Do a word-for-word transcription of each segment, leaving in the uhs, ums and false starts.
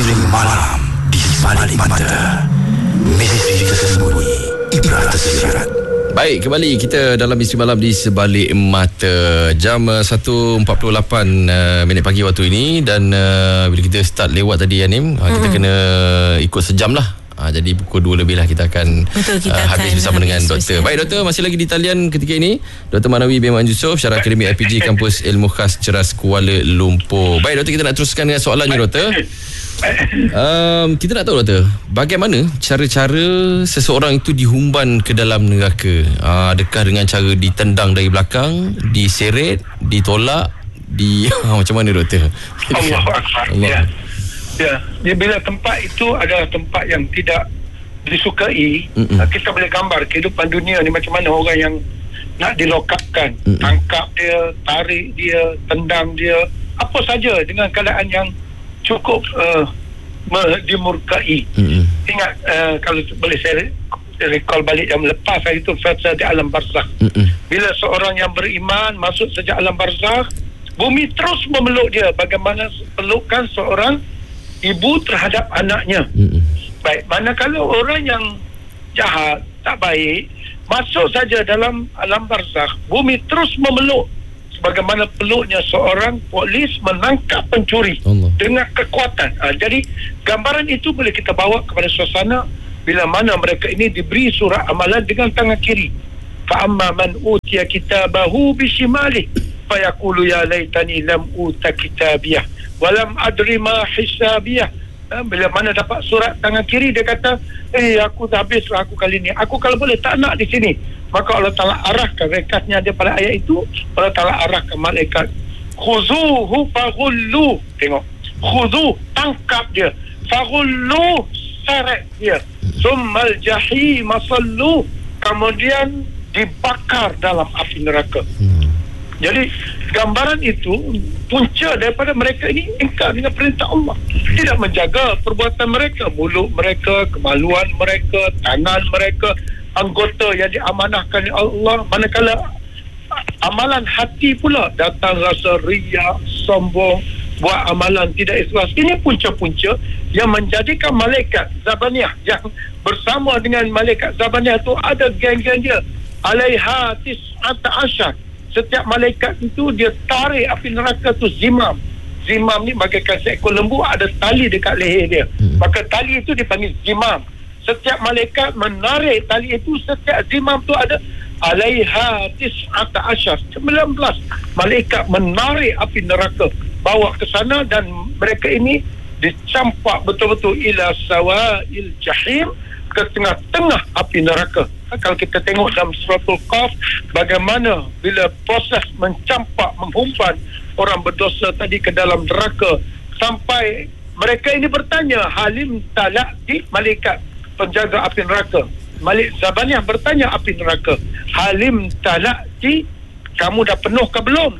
Misteri malam di balik mata. Misteri tersembunyi, ibrah tersirat. Baik, kembali kita dalam Misteri Malam di Sebalik Mata. Jam uh, satu empat puluh lapan uh, minit pagi waktu ini. Dan uh, bila kita start lewat tadi Yanim, uh, kita hmm. kena ikut sejam lah. Ha, jadi pukul dua lebih lah kita akan, Betul, kita uh, akan habis bersama habis dengan doktor. Baik doktor, masih lagi di talian ketika ini Doktor Manawi bin Wan Yusof, Syarah Akademik I P G Kampus Ilmu Khas Ceras Kuala Lumpur. Baik doktor, kita nak teruskan dengan soalannya doktor. Um, kita nak tahu doktor, bagaimana cara-cara seseorang itu dihumban ke dalam neraka? Uh, adakah dengan cara ditendang dari belakang, diseret, ditolak, di macam mana doktor? Allah Allah. Ya. Ya, dia bila tempat itu adalah tempat yang tidak disukai, Mm-mm. kita boleh gambar kehidupan dunia ni macam mana orang yang nak dilokapkan, Mm-mm. tangkap dia, tarik dia, tendang dia, apa saja dengan keadaan yang cukup uh, dimurkai. Mm-mm. Ingat uh, kalau boleh saya recall balik yang lepas hari itu, fasa di alam barzakh. Mm-mm. Bila seorang yang beriman masuk sejak alam barzakh, bumi terus memeluk dia bagaimana pelukan seorang ibu terhadap anaknya. Mm-hmm. Baik, manakala orang yang jahat, tak baik, masuk saja dalam alam barzakh, bumi terus memeluk sebagaimana peluknya seorang polis menangkap pencuri Allah. Dengan kekuatan. Ha, jadi gambaran itu boleh kita bawa kepada suasana bila mana mereka ini diberi surat amalan dengan tangan kiri. Fa amma man utiya kitabahu bishimalihi fa yaqulu ya laitani lam uta kitabiyah walam adri ma hisabiyah. Bila mana dapat surat tangan kiri, dia kata, eh aku dah habislah aku kali ni, aku kalau boleh tak nak di sini. Maka Allah Ta'ala arahkan, rekatnya dia pada ayat itu, Allah Ta'ala arahkan malaikat, khuzuhu faghullu, tengok, khuzuh, tangkap dia, faghullu, seret dia, summal jahim masallu, kemudian dibakar dalam api neraka. Jadi gambaran itu punca daripada mereka ini ingkar dengan perintah Allah, tidak menjaga perbuatan mereka, mulut mereka, kemaluan mereka, tangan mereka, anggota yang diamanahkan oleh Allah. Manakala amalan hati pula datang rasa riya, sombong, buat amalan tidak ikhlas. Ini punca-punca yang menjadikan malaikat Zabaniyah yang bersama dengan malaikat Zabaniyah itu ada geng-geng dia, alaiha tis'ata asyar. Setiap malaikat itu dia tarik api neraka tu zimam. Zimam ni bagaikan seekor lembu, ada tali dekat leher dia. Hmm. Maka tali itu dipanggil zimam. Setiap malaikat menarik tali itu, setiap zimam tu ada alaiha tis'ata asyar, sembilan belas malaikat menarik api neraka, bawa ke sana, dan mereka ini dicampak betul-betul ila sawa'il jahim, ke tengah-tengah api neraka. Kalau kita tengok dalam suratul Qaf, bagaimana bila proses mencampak, menghumban orang berdosa tadi ke dalam neraka, sampai mereka ini bertanya, halim talaqti, malaikat penjaga api neraka, Malik Zabaniyah bertanya api neraka, halim talaqti, kamu dah penuh ke belum?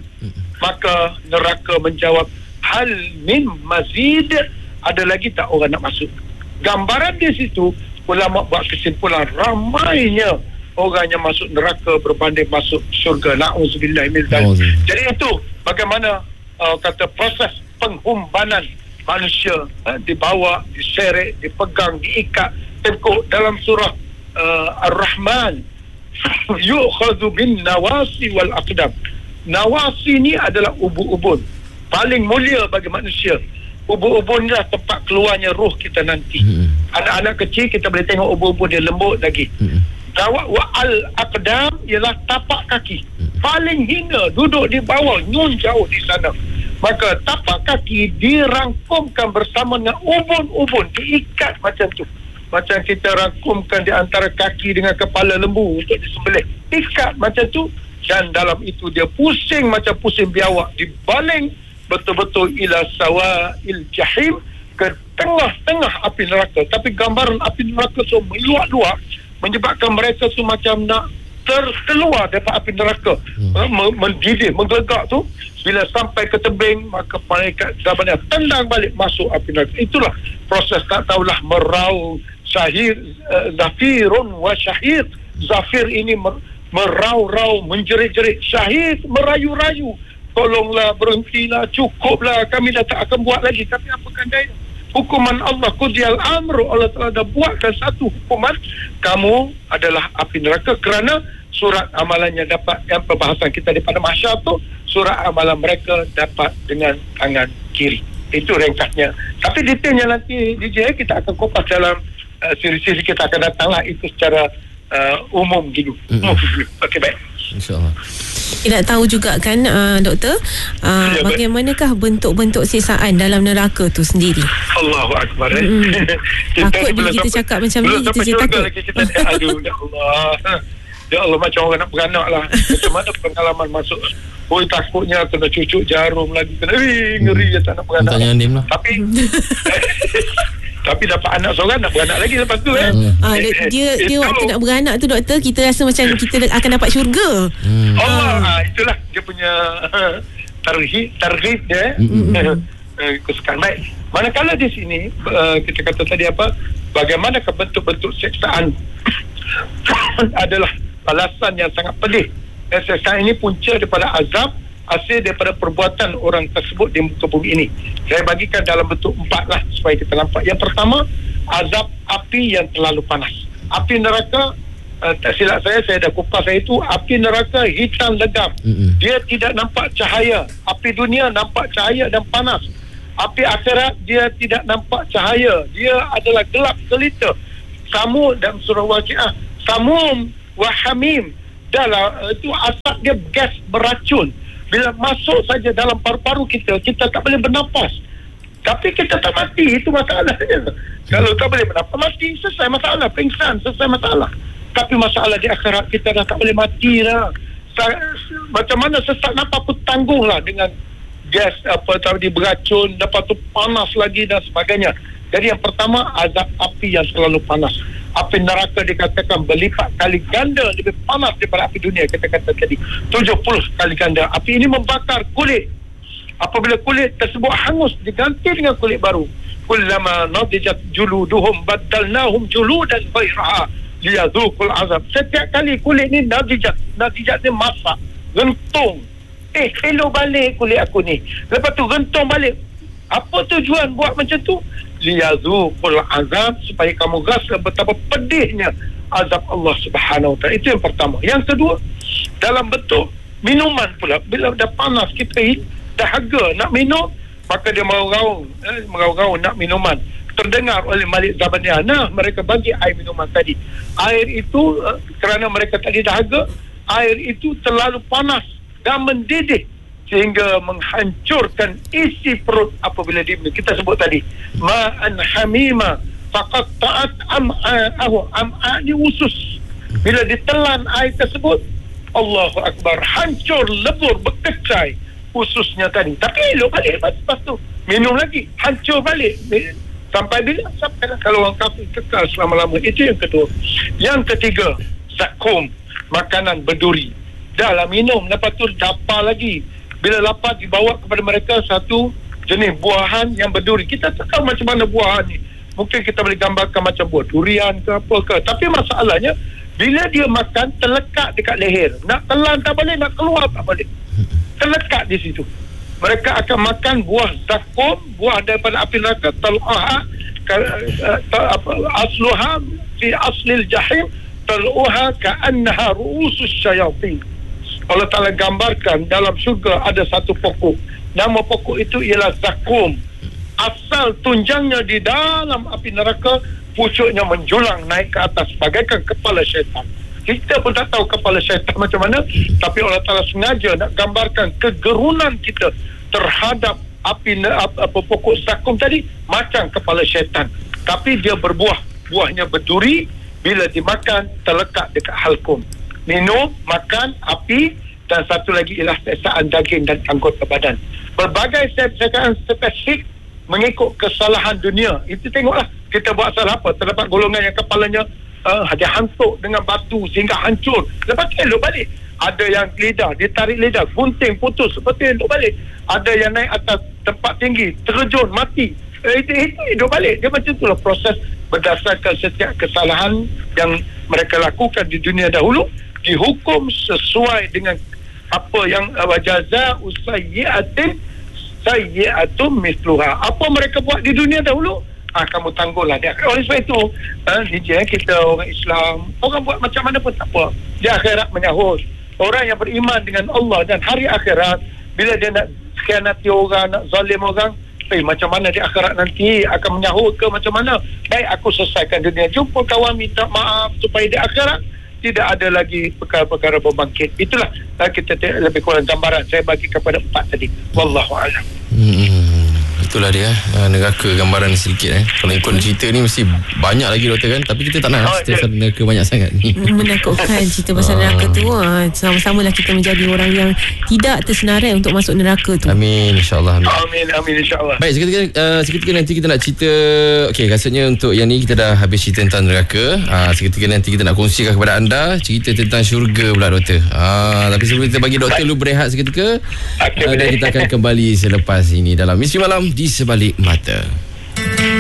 Maka neraka menjawab, hal min mazid, ada lagi tak orang nak masuk? Gambaran di situ ulama buat kesimpulan, ramainya orang yang masuk neraka berbanding masuk syurga. Na'udzubillah min dzalik. Jadi itu bagaimana uh, kata proses penghumbanan manusia, uh, dibawa, diseret, dipegang, diikat, tengkuk. Dalam surah uh, Ar-Rahman, yu'khadhu bin nawasi wal aqdam. Nawasi ni adalah ubun-ubun paling mulia bagi manusia. Ubun-ubun lah tempat keluarnya roh kita nanti. Mm-hmm. Anak-anak kecil kita boleh tengok ubun-ubun dia lembut lagi. Mm-hmm. Wa al-aqdam ialah tapak kaki. Mm-hmm. Paling hina, duduk di bawah, nyun jauh di sana. Maka tapak kaki dirangkumkan bersama dengan ubun-ubun, diikat macam tu. Macam kita rangkumkan di antara kaki dengan kepala lembu untuk disembelih. Ikat macam tu, dan dalam itu dia pusing macam pusing biawak, dibaling betul-betul ila sawa'il jahim, ke tengah-tengah api neraka. Tapi gambaran api neraka tu meluak-luak, menyebabkan mereka tu macam nak terkeluar daripada api neraka, hmm. mendidih, menggelegak tu. Bila sampai ke tebing, maka malaikat Zabaniyah tendang balik masuk api neraka. Itulah proses, tak tahulah merau syahir, uh, zafirun wa syahir. Zafir ini mer- merau-rau, menjerit-jerit. Syahid merayu-rayu, tolonglah, berhentilah, cukuplah, kami dah tak akan buat lagi. Tapi apa daya? hukuman Allah, qudiyal amru, Allah Ta'ala dah buatkan satu hukuman, kamu adalah api neraka kerana surat amalannya dapat, yang perbahasan kita daripada mahsyar tu, surat amalan mereka dapat dengan tangan kiri. Itu ringkasnya. Tapi detailnya nanti D J kita akan kupas dalam uh, siri-siri kita akan datang lah, itu secara uh, umum gitu. Mm-hmm. Okey, baik. InsyaAllah. Nak tahu juga kan uh, doktor, uh, ya, bagaimanakah bentuk-bentuk siksaan dalam neraka tu sendiri? Allahu Akbar. Mm-hmm. Takut bila kita cakap macam ni, kita jadi takut. Lagi kita, aduh, ya Allah. Ya Allah, macam orang nak beranak lah. Macam mana pengalaman masuk, oi takutnya kena cucuk jarum lagi, kena eh, ngeri je tak nak beranak. Lah. Tapi tapi dapat anak seorang, nak beranak lagi lepas tu eh. Ah, dia dia, dia waktu nak beranak tu doktor, kita rasa macam kita akan dapat syurga. Hmm. Allah, ah, itulah dia punya tarhib, tarhib dia. Hmm. Kesukaan. Baik. Manakala di sini uh, kita kata tadi apa? Bagaimana bentuk-bentuk siksaan adalah balasan yang sangat pedih. Dan siksaan ini punca daripada azab hasil daripada perbuatan orang tersebut di muka bumi ini. Saya bagikan dalam bentuk empat lah supaya kita nampak. Yang pertama, azab api yang terlalu panas. Api neraka, uh, tak silap saya, saya dah kupas saya itu, api neraka hitam legam. Mm-hmm. Dia tidak nampak cahaya. Api dunia nampak cahaya dan panas. Api akhirat dia tidak nampak cahaya. Dia adalah gelap gelita. Samum dalam surah Waqiah, samum wa hamim. Dalam itu asap dia gas beracun. Bila masuk saja dalam paru-paru kita, kita tak boleh bernafas. Tapi kita tak mati, itu masalahnya. Kalau tak boleh bernafas, mati, selesai masalah. Pingsan, selesai masalah. Tapi masalah di akhirat, kita dah tak boleh mati lah. Macam mana sesak nafas pun tangguh lah dengan gas apa tadi beracun, lepas tu panas lagi dan sebagainya. Jadi yang pertama, azab api yang selalu panas. Api neraka dikatakan berlipat kali ganda lebih panas daripada api dunia. Kita kata tadi tujuh puluh kali ganda. Api ini membakar kulit. Apabila kulit tersebut hangus, diganti dengan kulit baru. Kullama nadijat juluduhum baddalnahum juludan ghairaha liyadhuqul azab. Setiap kali kulit ni nadijat, nadijat ni masak, gentung. Eh, hello balik kulit aku ni. Lepas tu gentung balik. Apa tujuan buat macam tu? Liyadhuqul azab, supaya kamu rasa betapa pedihnya azab Allah Subhanahu Wa Taala. Itu yang pertama. Yang kedua, dalam bentuk minuman pula. Bila dah panas, kita dahaga nak minum, maka dia meraung-raung, eh, meraung-raung nak minuman. Terdengar oleh Malik Zabaniyah, nah mereka bagi air minuman tadi. Air itu uh, kerana mereka tadi dahaga, air itu terlalu panas dan mendidih sehingga menghancurkan isi perut apabila dia kita sebut tadi ma'an hamima faqad ta'at am'a'ahu. Am'a' ni usus. Bila ditelan air tersebut, Allahu Akbar, hancur, lebur, berkecai ususnya tadi. Tapi elok balik lepas tu minum lagi, hancur balik. Sampai bila? Sampai kalau orang kafir kekal selama-lama. Itu yang kedua. Yang ketiga, zakum, makanan berduri. Dah lah minum, lepas tu lapar lagi. Bila lapar, dibawa kepada mereka satu jenis buahan yang berduri. Kita tak tahu macam mana buahan ni. Mungkin kita boleh gambarkan macam buah durian ke apa ke. Tapi masalahnya, bila dia makan, terlekat dekat leher. Nak telan tak boleh, nak keluar tak boleh. Terlekat di situ. Mereka akan makan buah zakum, buah daripada api neraka, tal'uha, asluha fi aslil jahim, tal'uha ka'annaha ru'usus syayatin. Allah Ta'ala gambarkan dalam syurga ada satu pokok. Nama pokok itu ialah zakum. Asal tunjangnya di dalam api neraka, pucuknya menjulang naik ke atas bagaikan kepala syaitan. Kita pun tak tahu kepala syaitan macam mana, tapi Allah Ta'ala sengaja nak gambarkan kegerunan kita terhadap api apa pokok zakum tadi macam kepala syaitan. Tapi dia berbuah, buahnya berduri, bila dimakan terlekat dekat halkum. Minum, makan, api, dan satu lagi ialah siksaan daging dan anggota badan. Berbagai siksaan spesifik mengikut kesalahan dunia. Itu tengoklah, kita buat salah apa. Terdapat golongan yang kepalanya uh, dia hantuk dengan batu sehingga hancur. Lepas tu elok balik. Ada yang lidah, dia tarik lidah, gunting, putus. Lepas tu elok balik. Ada yang naik atas tempat tinggi, terjun, mati. Eh, itu, itu hidup balik. Dia macam itulah proses berdasarkan setiap kesalahan yang mereka lakukan di dunia dahulu, dihukum sesuai dengan apa yang wajaza usayyiatin sayyi'atun misluha. Apa mereka buat di dunia dahulu, ah, kamu tangguhlah dia. Oleh sebab itu, ah, D J, kita orang Islam, orang buat macam mana pun tak apa. Di akhirat menyahut. Orang yang beriman dengan Allah dan hari akhirat, bila dia nak khianati orang, nak zalim orang, eh, macam mana di akhirat nanti akan menyahut ke macam mana? Baik, aku selesaikan dunia, jumpa kawan, minta maaf, supaya di akhirat tidak ada lagi perkara-perkara berbangkit. Itulah uh, kita t- lebih kurang gambaran saya bagi kepada empat tadi. Wallahu a'lam. Hmm, itulah dia uh, neraka, gambaran sedikit eh. Kalau ikut cerita ni mesti banyak lagi doktor kan, tapi kita tak nak oh, cerita pasal neraka banyak sangat ni. Menakutkan cerita pasal neraka tu. uh, Sama-samalah kita menjadi orang yang tidak tersenarai untuk masuk neraka tu. Amin, insyaAllah. Amin, amin, amin insyaAllah. Baik, seketika, uh, seketika nanti kita nak cerita. Okey, rasanya untuk yang ni kita dah habis cerita tentang neraka. uh, Seketika nanti kita nak kongsikan kepada anda cerita tentang syurga pula doktor. uh, Tapi sebelum kita bagi doktor lu berehat seketika, okay, uh, dan kita akan kembali selepas ini dalam Misteri Malam di Sebalik Mata.